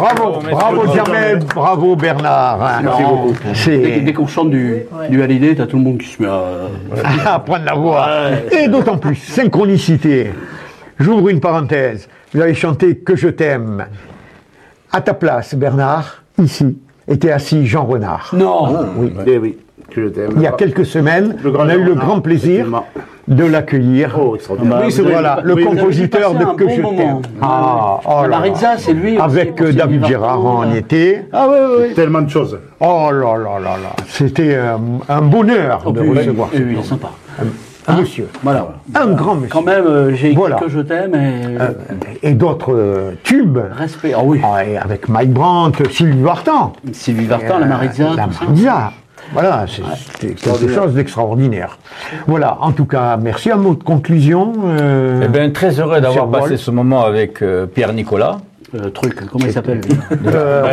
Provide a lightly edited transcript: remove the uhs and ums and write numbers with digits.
Bravo, bravo Jamel, bravo Bernard. Hein. Merci beaucoup. Dès qu'on chante du Hallyday, t'as tout le monde qui se met à prendre la voix. Ouais. Et d'autant plus, synchronicité. J'ouvre une parenthèse. Vous avez chanté Que je t'aime. À ta place, Bernard, ici, était assis Jean Renard. Non. Oui. Oui. Que je t'aime. Il y a quelques semaines, on a eu le grand plaisir de l'accueillir. Oh, extraordinaire. Oui, c'est voilà, le compositeur de Que je t'aime. La Maritza, c'est lui. Avec David Gérard en été. Ah oui. Tellement de choses. Oh là là là là. C'était un bonheur de recevoir. Oui, il est sympa. Un monsieur. Voilà. Un grand monsieur. Quand même, j'ai écrit Que je t'aime et d'autres tubes. Respect. Ah oui. Avec Mike Brandt, Sylvie Vartan. Sylvie Vartan, la Maritza. La Maritza. Voilà, c'est quelque chose d'extraordinaire. Voilà, en tout cas, merci. Un mot de conclusion. Eh bien, très heureux d'avoir passé ce moment avec Pierre Nicolas. Comment il s'appelle